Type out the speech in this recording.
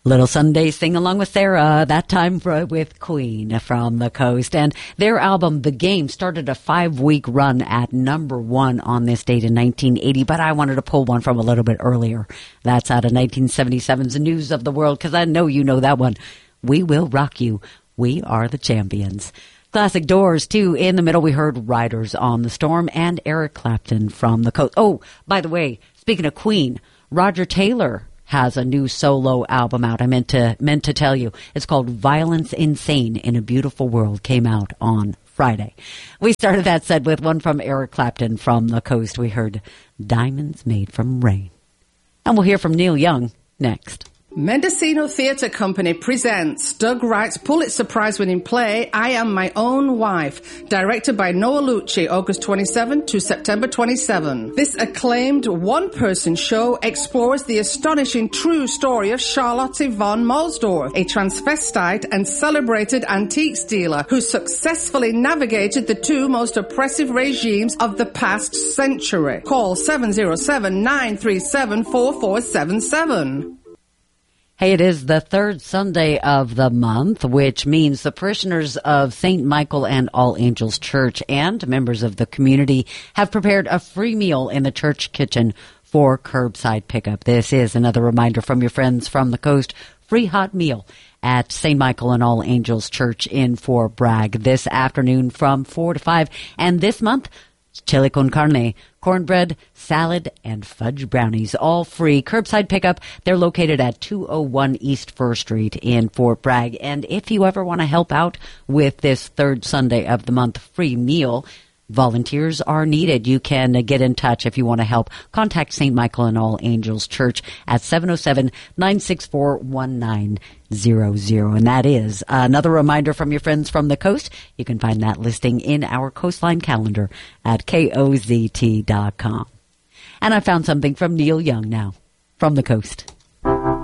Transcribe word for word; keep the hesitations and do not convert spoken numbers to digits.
Little Sunday Sing Along with Sarah, that time for, with Queen from the Coast. And their album, The Game, started a five-week run at number one on this date in nineteen eighty, but I wanted to pull one from a little bit earlier. That's out of nineteen seventy-seven's News of the World, because I know you know that one. We Will Rock You. We Are the Champions. Classic Doors, too. In the middle, we heard Riders on the Storm and Eric Clapton from the Coast. Oh, by the way, speaking of Queen, Roger Taylor has a new solo album out. I meant to meant to tell you. It's called Violence Insane in a Beautiful World. Came out on Friday. We started that set with one from Eric Clapton from the Coast. We heard Diamonds Made from Rain. And we'll hear from Neil Young next. Mendocino Theatre Company presents Doug Wright's Pulitzer Prize-winning play, I Am My Own Wife, directed by Noah Lucci, August twenty-seventh to September twenty-seventh. This acclaimed one-person show explores the astonishing true story of Charlotte Yvonne Molsdorf, a transvestite and celebrated antiques dealer who successfully navigated the two most oppressive regimes of the past century. Call seven oh seven, nine three seven, four four seven seven. Hey, it is the third Sunday of the month, which means the parishioners of Saint Michael and All Angels Church and members of the community have prepared a free meal in the church kitchen for curbside pickup. This is another reminder from your friends from the Coast. Free hot meal at Saint Michael and All Angels Church in Fort Bragg this afternoon from four to five. And this month, chili con carne, cornbread, salad, and fudge brownies, all free. Curbside pickup. They're located at two oh one East First Street in Fort Bragg. And if you ever want to help out with this third Sunday of the month free meal, volunteers are needed. You can uh, get in touch if you want to help. Contact Saint Michael and All Angels Church at seven oh seven, nine six four, one nine zero zero. And that is another reminder from your friends from the Coast. You can find that listing in our Coastline calendar at K O Z T dot com. And I found something from Neil Young now from the Coast.